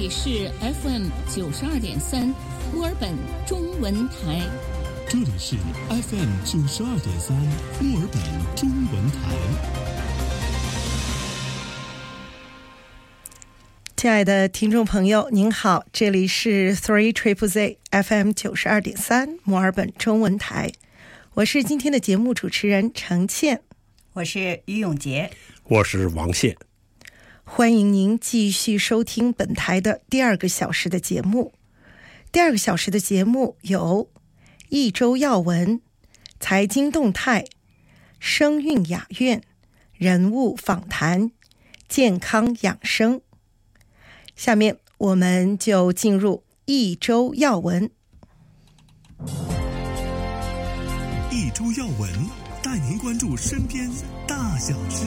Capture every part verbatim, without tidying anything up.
里是 F M 九十二点三墨尔本中文台。 这里是 F M 九十二点三墨尔本中文台。 亲爱的听众朋友，您好，这里是 Three Triple Z F M 九十二点三墨尔本中文台，我是今天的节目主持人程倩， 我是于永杰， 我是王宪。 欢迎您继续收听本台的第二个小时的节目。第二个小时的节目有一周要闻、财经动态、声韵雅苑、人物访谈、健康养生。下面我们就进入一周要闻。 一周要闻，带您关注身边大小事。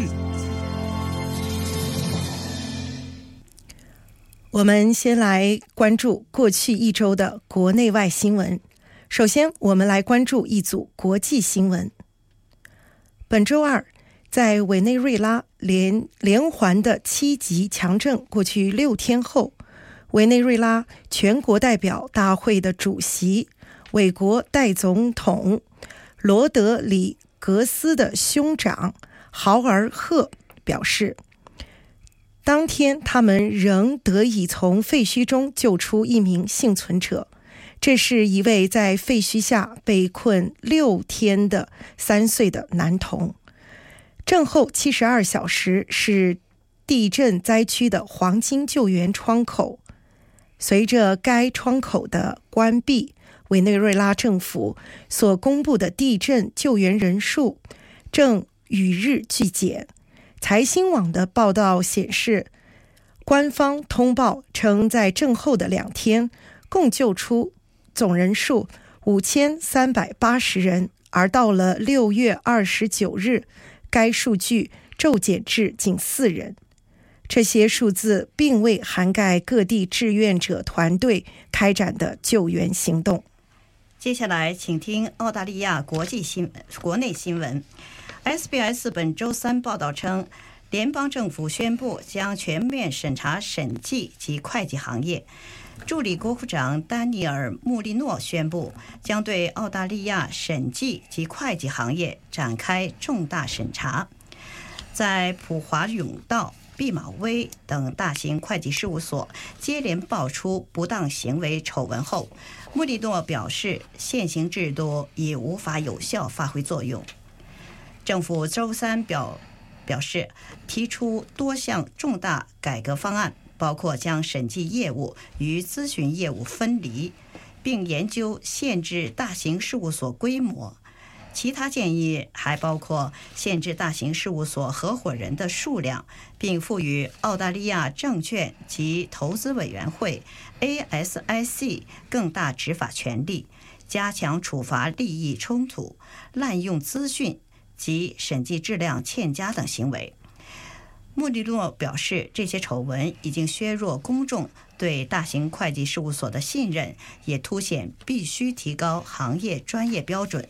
我们先来关注过去一周的国内外新闻。首先，我们来关注一组国际新闻。本周二，在委内瑞拉连连环的七级强震过去六天后，委内瑞拉全国代表大会的主席、委国代总统罗德里格斯的兄长豪尔赫表示，当天他们仍得以从废墟中救出一名幸存者，这是一位在废墟下被困六天的三岁的男童。震后七十二小时是地震灾区的黄金救援窗口，随着该窗口的关闭，委内瑞拉政府所公布的地震救援人数正与日俱减。财新网的报道显示，官方通报称在震后的两天共救出总人数五千三百八十人，而到了六月二十九日，该数据骤减至仅四人。这些数字并未涵盖各地志愿者团队开展的救援行动。 接下来请听澳大利亚国际新国内新闻。S B S 本周三报道称，联邦政府宣布将全面审查审计及会计行业。助理国务长丹尼尔·穆利诺宣布，将对澳大利亚审计及会计行业展开重大审查。在普华永道、毕马威等大型会计事务所接连爆出不当行为丑闻后，穆利诺表示，现行制度已无法有效发挥作用。政府周三表表示，提出多项重大改革方案，包括将审计业务与咨询业务分离，并研究限制大型事务所规模。其他建议还包括限制大型事务所合伙人的数量，并赋予澳大利亚证券及投资委员会 A S I C 更大执法权力，加强处罚利益冲突、滥用资讯及审计质量欠佳等行为。穆利诺表示，这些丑闻已经削弱公众对大型会计事务所的信任，也凸显必须提高行业专业标准。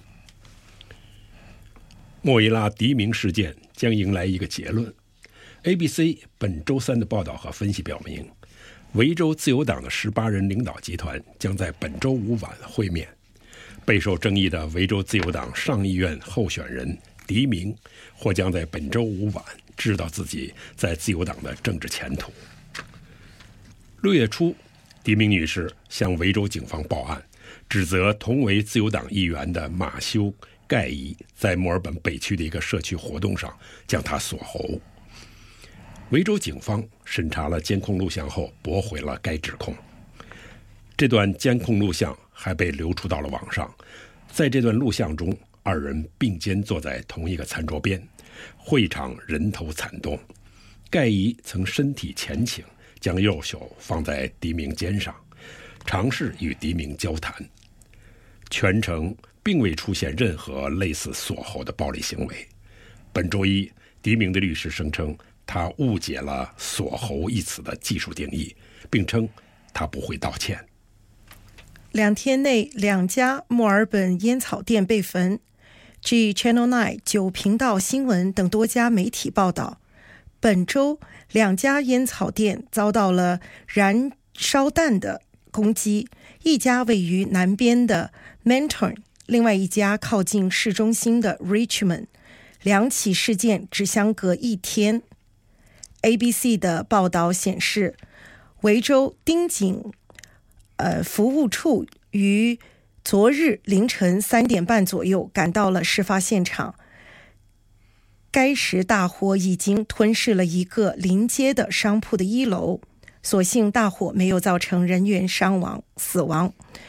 莫伊拉迪明事件将迎来一个结论。A B C 本周三的报道和分析表明，维州自由党的十八人领导集团将在本周五晚会面。备受争议的维州自由党上议院候选人迪明或将在本周五晚知道自己在自由党的政治前途。六月初，迪明女士向维州警方报案，指责同为自由党议员的马修盖伊在墨尔本北区的一个社区活动上将他锁喉。维州警方审查了监控录像后驳回了该指控。这段监控录像还被流出到了网上。在这段录像中，二人并肩坐在同一个餐桌边，会场人头攒动。盖伊曾身体前倾，将右手放在迪明肩上，尝试与迪明交谈。全程并未出现任何类似锁喉的暴力行为。本周一，迪明的律师声称他误解了锁喉一词的技术定义，并称他不会道歉。 两天内，两家墨尔本烟草店被焚。据 Channel 九 九频道新闻等多家媒体报道，本周两家烟草店遭到了燃烧弹的攻击，一家位于南边的 Menton， 另外一家靠近市中心的 Richmond， 两起事件只相隔一天。 A B C 的报道显示，维州丁警呃服务处于昨日凌晨三点半左右赶到了事发现场。该时大火已经吞噬了一个临街的商铺的一楼，所幸大火没有造成人员伤亡死亡。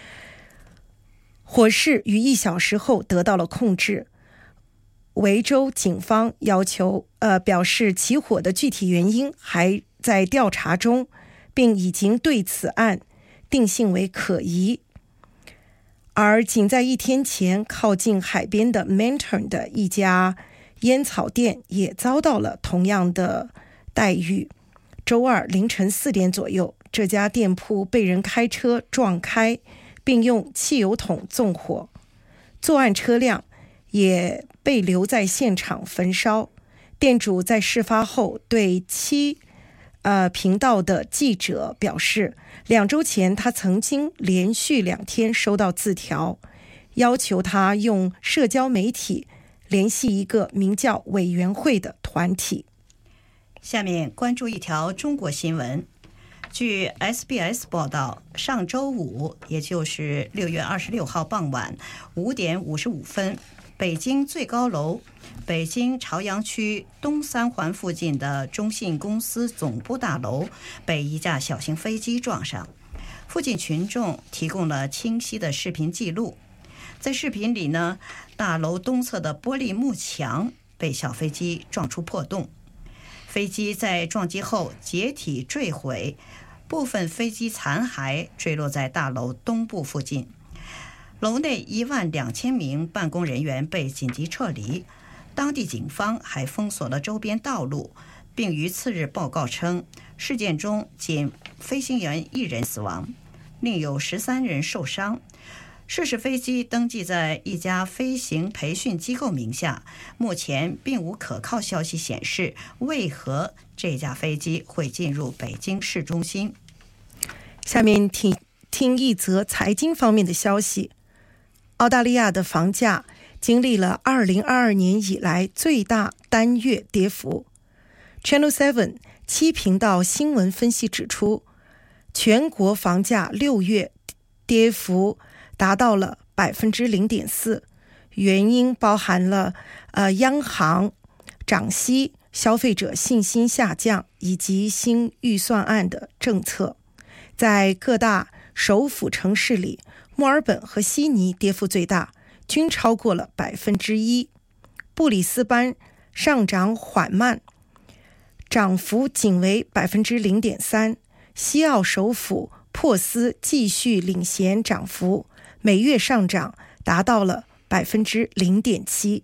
火势于一小时后得到了控制。维州警方要求呃表示起火的具体原因还在调查中，并已经对此案定性为可疑。而仅在一天前，靠近海边的 Menton 的一家烟草店也遭到了同样的待遇。周二凌晨四点左右，这家店铺被人开车撞开，并用汽油桶纵火，作案车辆也被留在现场焚烧。店主在事发后对七呃频道的记者表示，两周前他曾经连续两天收到字条，要求他用社交媒体联系一个名叫委员会的团体。 下面关注一条中国新闻。据 S B S 报道，上周五，也就是六月二十六号傍晚五点五十五分，北京最高楼北京朝阳区东三环附近的中信公司总部大楼被一架小型飞机撞上。附近群众提供了清晰的视频记录。在视频里呢，大楼东侧的玻璃幕墙被小飞机撞出破洞，飞机在撞击后解体坠毁，部分飞机残骸坠落在大楼东部附近。楼内一万两千名办公人员被紧急撤离，当地警方还封锁了周边道路，并于次日报告称，事件中仅飞行员一人死亡，另有十三人受伤。涉事飞机登记在一家飞行培训机构名下，目前并无可靠消息显示为何这架飞机会进入北京市中心。 下面听听一则财经方面的消息。澳大利亚的房价经历了二零二二年以来最大单月跌幅。Channel 七 七频道新闻分析指出，全国房价六月跌幅达到了 百分之零点四， 原因包含了呃央行涨息、消费者信心下降以及新预算案的政策。在各大首府城市里，墨尔本和悉尼跌幅最大，均超过了百分之一。布里斯班上涨缓慢，涨幅仅为 百分之零点三。 西澳首府珀斯继续领衔涨幅，每月上涨达到了 百分之零点七。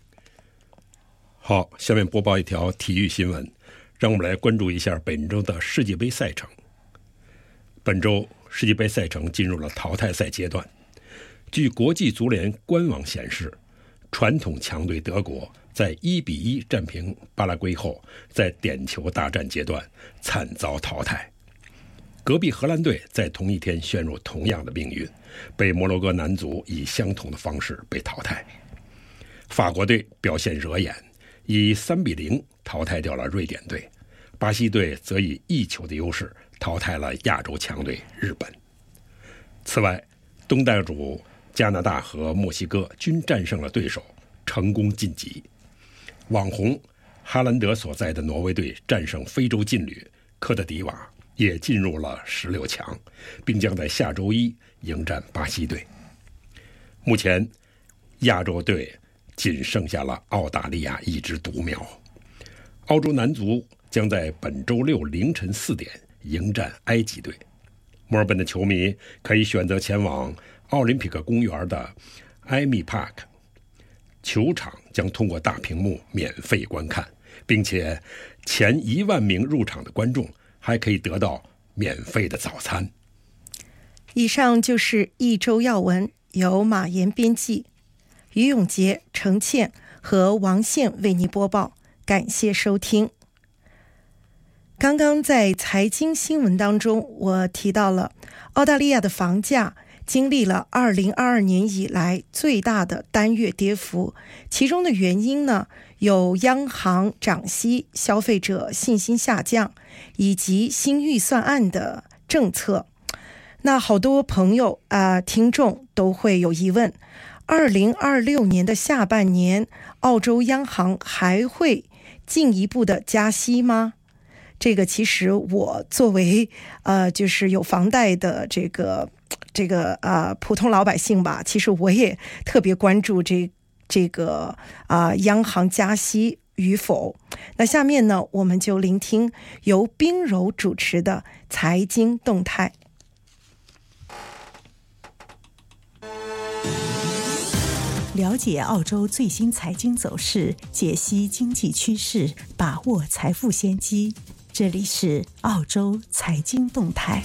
好，下面播报一条体育新闻，让我们来关注一下本周的世界杯赛程。本周世界杯赛程进入了淘汰赛阶段。据国际足联官网显示，传统强队德国在一比一战平巴拉圭后，在点球大战阶段惨遭淘汰。隔壁荷兰队在同一天陷入同样的命运，被摩洛哥男足以相同的方式被淘汰。法国队表现惹眼，以三比零淘汰掉了瑞典队。巴西队则以一球的优势淘汰了亚洲强队日本。此外，东道主加拿大和墨西哥均战胜了对手，成功晋级。网红哈兰德所在的挪威队战胜非洲劲旅科特迪瓦，也进入了十六强，并将在下周一迎战巴西队。目前亚洲队仅剩下了澳大利亚一支独苗。澳洲男足将在本周六凌晨四点迎战埃及队。墨尔本的球迷可以选择前往奥林匹克公园的艾米 Park 球场，将通过大屏幕免费观看，并且前一万名入场的观众还可以得到免费的早餐。 以上就是一周要闻，由马岩编辑，于永杰、程倩和王宪为您播报，感谢收听。 刚刚在财经新闻当中，我提到了澳大利亚的房价经历了二零二二年以来最大的单月跌幅，其中的原因呢，有央行涨息、消费者信心下降，以及新预算案的政策。那好多朋友啊、呃，听众都会有疑问，二零二六年的下半年，澳洲央行还会进一步的加息吗？这个其实我作为呃，就是有房贷的这个这个呃普通老百姓吧，其实我也特别关注这这个啊、呃、央行加息与否。那下面呢，我们就聆听由冰柔主持的财经动态。 了解澳洲最新财经走势，解析经济趋势，把握财富先机。这里是澳洲财经动态。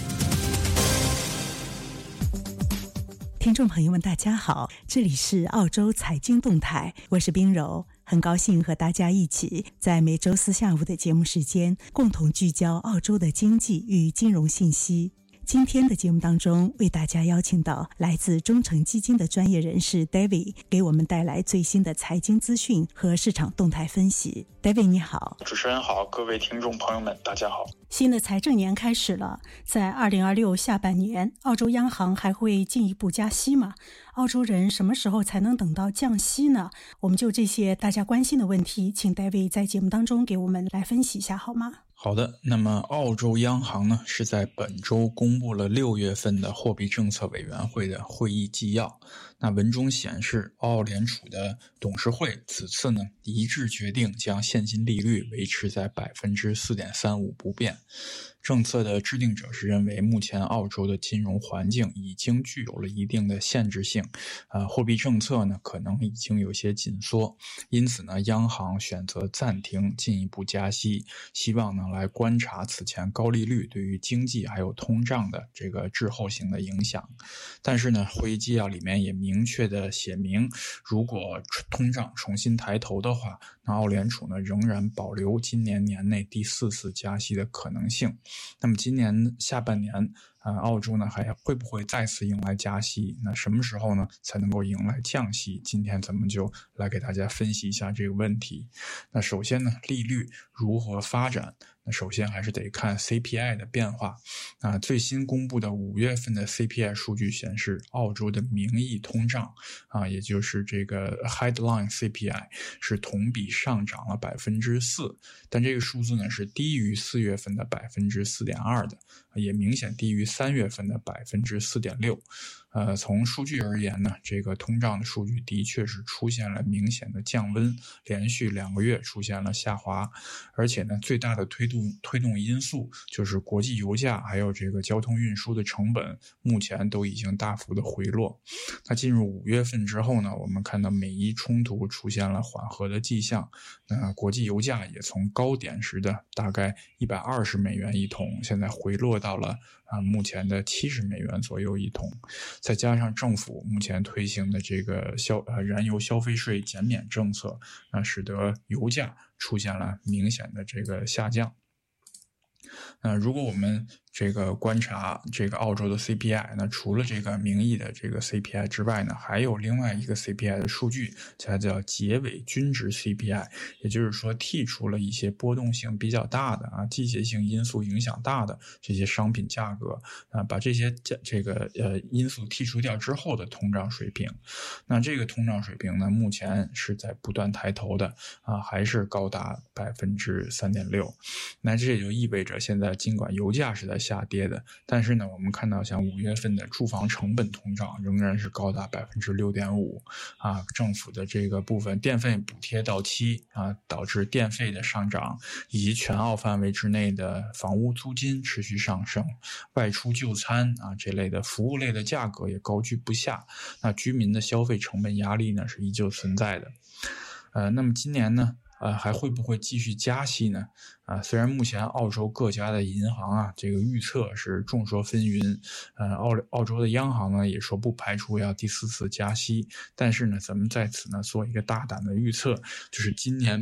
听众朋友们大家好，这里是澳洲财经动态，我是冰柔，很高兴和大家一起在每周四下午的节目时间，共同聚焦澳洲的经济与金融信息。今天的节目当中，为大家邀请到来自中诚基金的专业人士 David， 给我们带来最新的财经资讯和市场动态分析。David 你好。 主持人好，各位听众朋友们大家好。 新的财政年开始了，在二零二六下半年，澳洲央行还会进一步加息吗？澳洲人什么时候才能等到降息呢？我们就这些大家关心的问题，请 David 在节目当中给我们来分析一下好吗？ 好的，那么澳洲央行呢是在本周公布了六月份的货币政策委员会的会议纪要。那文中显示，澳联储的董事会此次呢一致决定将现金利率维持在 百分之四点三五 不变。政策的制定者是认为，目前澳洲的金融环境已经具有了一定的限制性，呃，货币政策呢可能已经有些紧缩，因此呢，央行选择暂停进一步加息，希望呢来观察此前高利率对于经济还有通胀的这个滞后性的影响。但是呢，会议纪要里面也明确的写明，如果通胀重新抬头的话，那澳联储呢仍然保留今年年内第四次加息的可能性。那么今年下半年呃，澳洲呢还会不会再次迎来加息？那什么时候呢才能够迎来降息？今天咱们就来给大家分析一下这个问题。那首先呢，利率如何发展？那首先还是得看 C P I 的变化。那最新公布的五月份的 C P I 数据显示，澳洲的名义通胀啊，也就是这个 headline C P I 是同比上涨了 百分之四， 但这个数字呢是低于四月份的 百分之四点二 的，也明显低于三月份的 百分之四点六。呃，从数据而言呢，这个通胀的数据的确是出现了明显的降温，连续两个月出现了下滑，而且呢，最大的推动推动因素就是国际油价还有这个交通运输的成本，目前都已经大幅的回落。那进入五月份之后呢，我们看到美伊冲突出现了缓和的迹象，那国际油价也从高点时的大概一百二十美元一桶，现在回落到了啊目前的七十美元左右一桶。再加上政府目前推行的这个消呃燃油消费税减免政策，那使得油价出现了明显的这个下降。那如果我们这个观察这个澳洲的 C P I， 那除了这个名义的这个 C P I 之外呢，还有另外一个 C P I 的数据，它叫结尾均值 C P I， 也就是说剔除了一些波动性比较大的啊季节性因素影响大的这些商品价格啊，把这些这个呃因素剔除掉之后的通胀水平。那这个通胀水平呢，目前是在不断抬头的啊，还是高达 百分之三点六。那这也就意味着现在尽管油价是在下跌的，但是呢，我们看到像五月份的住房成本通胀仍然是高达 百分之六点五 啊，政府的这个部分电费补贴到期啊，导致电费的上涨，以及全澳范围之内的房屋租金持续上升，外出就餐啊这类的服务类的价格也高居不下，那居民的消费成本压力呢是依旧存在的。呃，那么今年呢？呃，还会不会继续加息呢？啊，虽然目前澳洲各家的银行啊，这个预测是众说纷纭，呃，澳澳洲的央行呢也说不排除要第四次加息，但是呢，咱们在此呢做一个大胆的预测，就是今年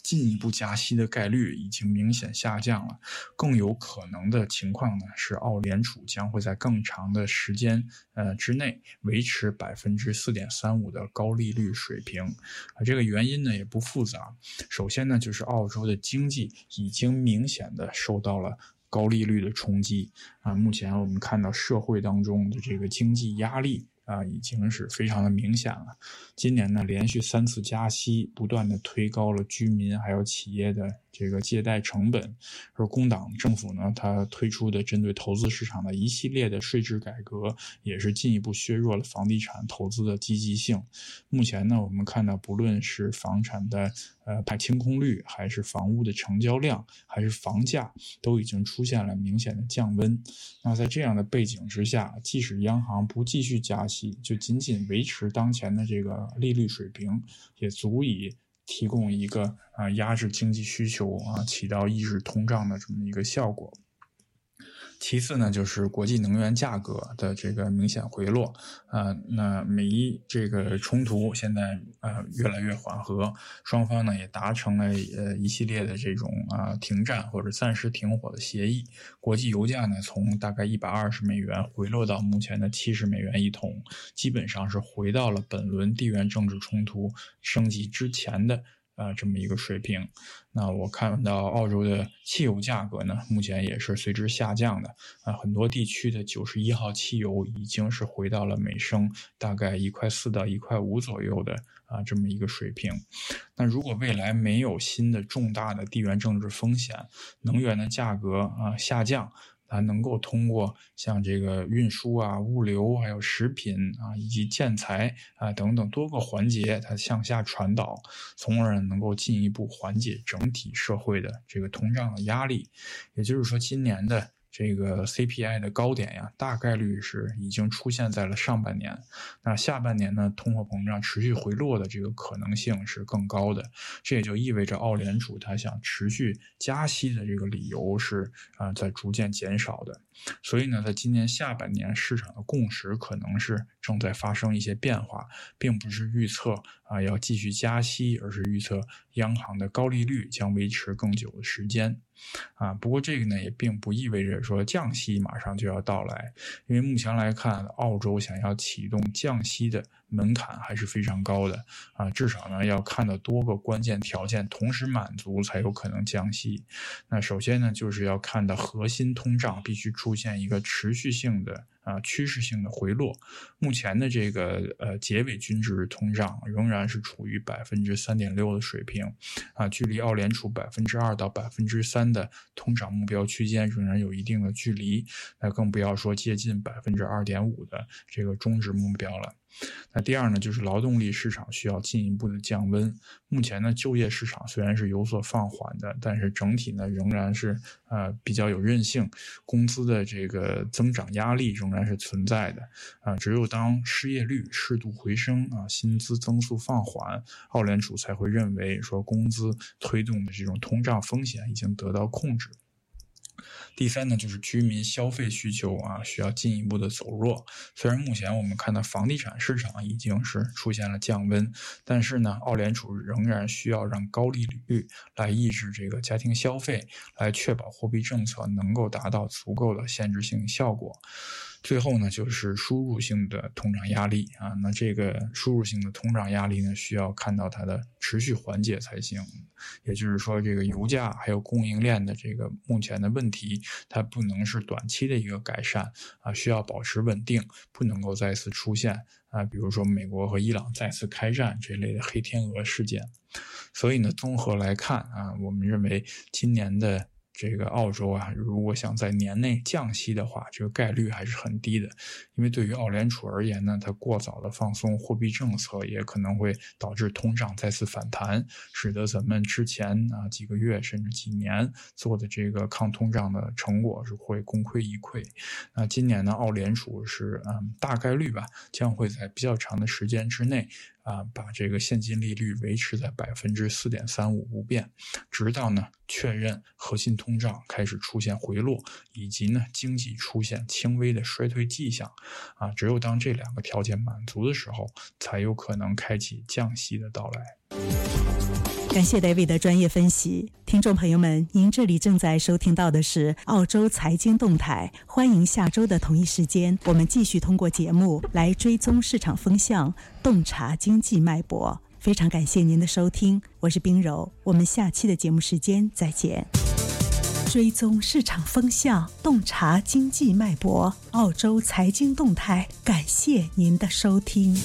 进一步加息的概率已经明显下降了。更有可能的情况呢，是澳联储将会在更长的时间呃之内维持 百分之四点三五 的高利率水平。啊，这个原因呢也不复杂。首先呢，就是澳洲的经济已经明显的受到了高利率的冲击啊，目前我们看到社会当中的这个经济压力啊，已经是非常的明显了。今年呢，连续三次加息，不断的推高了居民还有企业的这个借贷成本。而工党政府呢，它推出的针对投资市场的一系列的税制改革，也是进一步削弱了房地产投资的积极性。目前呢，我们看到不论是房产的呃排清空率，还是房屋的成交量，还是房价，都已经出现了明显的降温。那在这样的背景之下，即使央行不继续加息，就仅仅维持当前的这个利率水平，也足以提供一个啊、呃、压制经济需求啊，起到抑制通胀的这么一个效果。其次呢，就是国际能源价格的这个明显回落啊、呃，那美伊这个冲突现在呃越来越缓和，双方呢也达成了呃一系列的这种啊、呃、停战或者暂时停火的协议。国际油价呢从大概一百二十美元回落到目前的七十美元一桶，基本上是回到了本轮地缘政治冲突升级之前的啊、呃，这么一个水平。那我看到澳洲的汽油价格呢，目前也是随之下降的啊、呃，很多地区的九十一号汽油已经是回到了每升大概一块四到一块五左右的啊、呃、这么一个水平。那如果未来没有新的重大的地缘政治风险，能源的价格啊、呃、下降，它能够通过像这个运输啊、物流，还有食品啊，以及建材啊等等多个环节，它向下传导，从而能够进一步缓解整体社会的这个通胀的压力。也就是说，今年的这个 C P I 的高点呀，大概率是已经出现在了上半年。那下半年呢，通货膨胀持续回落的这个可能性是更高的。这也就意味着澳联储它想持续加息的这个理由是啊、呃、在逐渐减少的。所以呢，在今年下半年市场的共识可能是正在发生一些变化，并不是预测啊要继续加息，而是预测央行的高利率将维持更久的时间。啊，不过这个呢也并不意味着说降息马上就要到来，因为目前来看，澳洲想要启动降息的门槛还是非常高的啊，至少呢要看到多个关键条件同时满足才有可能降息。那首先呢，就是要看到核心通胀必须出现一个持续性的啊，趋势性的回落。目前的这个呃结尾均值通胀仍然是处于 百分之三点六 的水平啊，距离澳联储 百分之二 到 百分之三 的通胀目标区间仍然有一定的距离，那更不要说接近 百分之二点五 的这个中值目标了。那第二呢，就是劳动力市场需要进一步的降温。目前呢，就业市场虽然是有所放缓的，但是整体呢仍然是呃比较有韧性，工资的这个增长压力仍然是存在的啊、呃。只有当失业率适度回升啊，薪资增速放缓，澳联储才会认为说工资推动的这种通胀风险已经得到控制。第三呢，就是居民消费需求啊，需要进一步的走弱。虽然目前我们看到房地产市场已经是出现了降温，但是呢，澳联储仍然需要让高利率来抑制这个家庭消费，来确保货币政策能够达到足够的限制性效果。最后呢，就是输入性的通胀压力啊，那这个输入性的通胀压力呢，需要看到它的持续缓解才行。也就是说，这个油价还有供应链的这个目前的问题，它不能是短期的一个改善啊，需要保持稳定，不能够再次出现啊，比如说美国和伊朗再次开战这类的黑天鹅事件。所以呢，综合来看啊，我们认为今年的这个澳洲啊，如果想在年内降息的话，这个概率还是很低的。因为对于澳联储而言呢，它过早的放松货币政策也可能会导致通胀再次反弹，使得咱们之前啊几个月甚至几年做的这个抗通胀的成果是会功亏一篑。那今年呢，澳联储是嗯大概率吧，将会在比较长的时间之内啊，把这个现金利率维持在 百分之四点三五 不变，直到呢确认核心通胀开始出现回落，以及呢经济出现轻微的衰退迹象啊，只有当这两个条件满足的时候，才有可能开启降息的到来。 感谢 David 的专业分析。听众朋友们，您这里正在收听到的是澳洲财经动态，欢迎下周的同一时间，我们继续通过节目来追踪市场风向，洞察经济脉搏。非常感谢您的收听，我是冰柔，我们下期的节目时间再见。追踪市场风向，洞察经济脉搏，澳洲财经动态，感谢您的收听。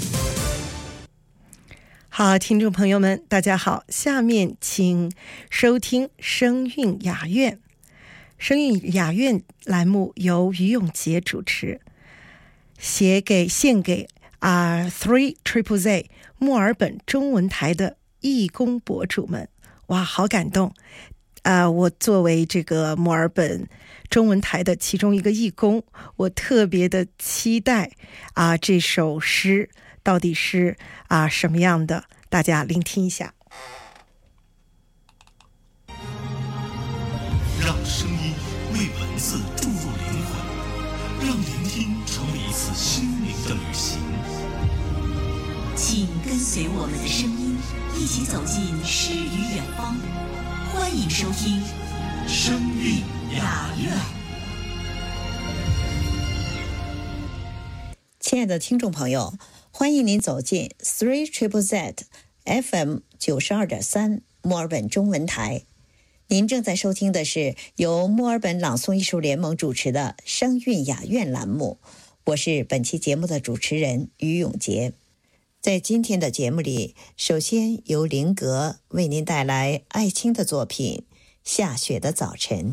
好，听众朋友们大家好，下面请收听声韵雅苑。声韵雅苑栏目由于永杰主持，写给献给啊 Three Triple Z 墨尔本中文台的义工博主们。哇，好感动啊、呃！我作为这个墨尔本中文台的其中一个义工，我特别的期待啊、呃、这首诗到底是啊、呃、什么样的？大家聆听一下。 让声音为文字注入灵魂，让聆听成为一次心灵的旅行。 请跟随我们的声音，一起走进诗与远方。欢迎收听声韵雅苑。 亲爱的听众朋友，欢迎您走进 Three Triple Z F M 九十二点三墨尔本中文台。您正在收听的是由墨尔本朗诵艺术联盟主持的声韵雅苑栏目，我是本期节目的主持人于永杰。在今天的节目里，首先由林格为您带来艾青的作品《下雪的早晨》。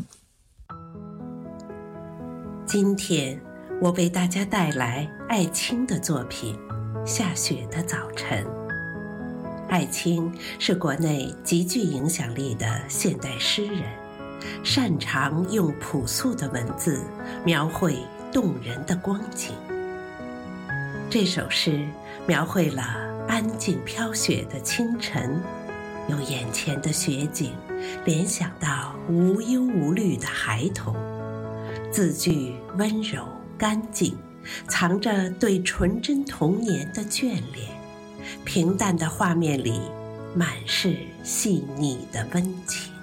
今天我为大家带来艾青的作品《下雪的早晨》。艾青是国内极具影响力的现代诗人，擅长用朴素的文字描绘动人的光景。这首诗描绘了安静飘雪的清晨，由眼前的雪景联想到无忧无虑的孩童，字句温柔干净，藏着对纯真童年的眷恋。平淡的画面里满是细腻的温情。